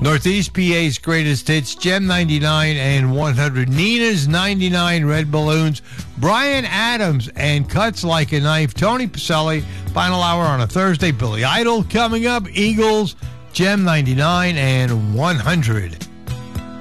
Northeast PA's greatest hits, Gem 99 and 100. Nina's 99 Red Balloons. Brian Adams and Cuts Like a Knife. Tony Pacelli, final hour on a Thursday. Billy Idol coming up. Eagles, Gem 99 and 100.